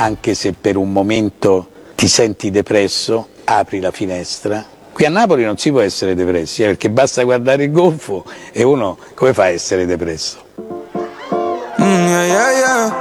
anche se per un momento ti senti depresso, apri la finestra. Qui a Napoli non si può essere depressi, perché basta guardare il golfo e uno come fa a essere depresso? Yeah, yeah, yeah.